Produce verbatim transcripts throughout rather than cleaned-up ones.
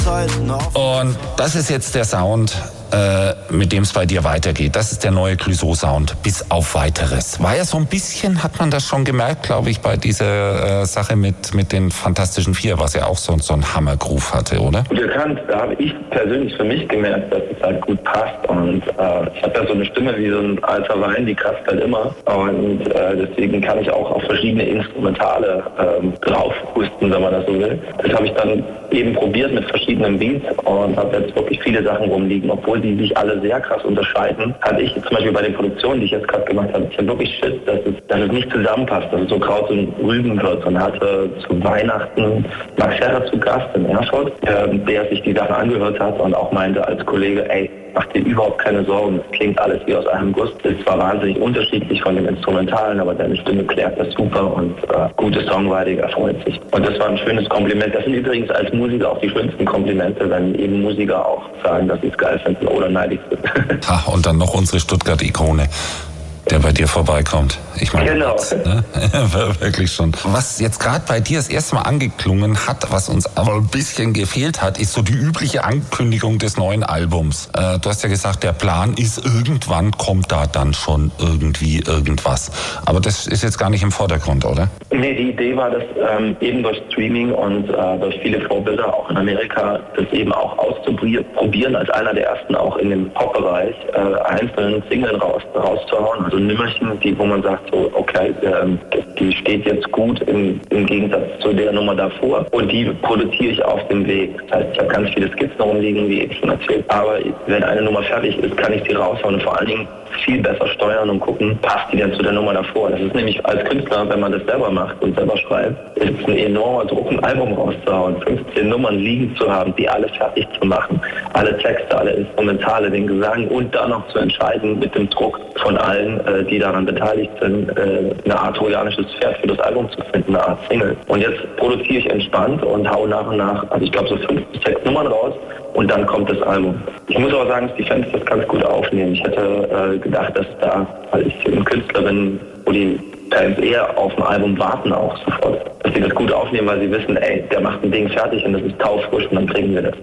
Und das ist jetzt der Sound, äh, mit dem es bei dir weitergeht. Das ist der neue Clouseau-Sound, bis auf Weiteres. War ja so ein bisschen, hat man das schon gemerkt, glaube ich, bei dieser äh, Sache mit mit den Fantastischen Vier, was ja auch so, so ein Hammergroove hatte, oder? Bekannt, da habe ich persönlich für mich gemerkt, dass es halt gut passt. Und äh, ich habe ja so eine Stimme wie so ein alter Wein, die kratzt halt immer. Und äh, deswegen kann ich auch auf verschiedene Instrumentale ähm, draufhusten, wenn man das so will. Das habe ich dann eben probiert mit verschiedenen Beats und habe jetzt wirklich viele Sachen rumliegen, obwohl die sich alle sehr krass unterscheiden. Hatte ich zum Beispiel bei den Produktionen, die ich jetzt gerade gemacht habe, ich habe wirklich Schiss, dass es, dass es nicht zusammenpasst, dass es so Kraut und Rüben wird. Und hatte zu Weihnachten Max Herrer zu Gast in Erfurt, äh, der sich die Sachen angehört hat und auch meinte als Kollege, ey, mach dir überhaupt keine Sorgen, es klingt alles wie aus einem Guss. Es ist zwar wahnsinnig unterschiedlich von dem Instrumentalen, aber deine Stimme klärt das super und äh, gute Songwriting erfreut sich. Und das war ein schönes Kompliment. Das sind übrigens als Musiker auch die schönsten Komplimente, wenn eben Musiker auch sagen, dass sie es geil finden oder neidisch sind. Ha, und dann noch unsere Stuttgart-Ikone, der bei dir vorbeikommt. Ich meine, genau. Ne? Wirklich schon. Was jetzt gerade bei dir das erste Mal angeklungen hat, was uns aber ein bisschen gefehlt hat, ist so die übliche Ankündigung des neuen Albums. Äh, du hast ja gesagt, der Plan ist, irgendwann kommt da dann schon irgendwie irgendwas. Aber das ist jetzt gar nicht im Vordergrund, oder? Nee, die Idee war, dass ähm, eben durch Streaming und äh, durch viele Vorbilder auch in Amerika das eben auch auszuprobieren, als einer der ersten auch in dem Pop-Bereich äh, einzelnen Singles raus, rauszuhauen. Also Nimmerchen, die, wo man sagt, so, okay, ähm, die steht jetzt gut im, im Gegensatz zu der Nummer davor und die produziere ich auf dem Weg. Das heißt, ich habe ganz viele Skizzen rumliegen, wie eben schon erzählt, aber wenn eine Nummer fertig ist, kann ich sie raushauen und vor allen Dingen viel besser steuern und gucken, passt die denn zu der Nummer davor. Das ist nämlich als Künstler, wenn man das selber macht und selber schreibt, ist es ein enormer Druck, ein Album rauszuhauen, fünfzehn Nummern liegen zu haben, die alle fertig zu machen, alle Texte, alle Instrumentale, den Gesang und dann noch zu entscheiden mit dem Druck von allen, äh, die daran beteiligt sind, äh, eine Art trojanisches Pferd für das Album zu finden, eine Art Single. Und jetzt produziere ich entspannt und hau nach und nach, also ich glaube so fünf bis sechs Nummern raus und dann kommt das Album. Ich muss aber sagen, dass die Fans das ganz gut aufnehmen. Ich hätte äh, gedacht, dass da, weil ich ein Künstler bin, wo die Fans eher auf ein Album warten auch sofort, dass sie das gut aufnehmen, weil sie wissen, ey, der macht ein Ding fertig und das ist taufrisch und dann kriegen wir das.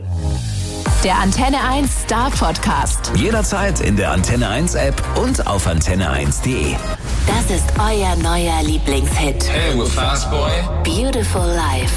Der Antenne eins Star Podcast. Jederzeit in der Antenne eins App und auf antenne eins punkt de. Das ist euer neuer Lieblingshit. Hey, we're Fast Boy. Beautiful Life.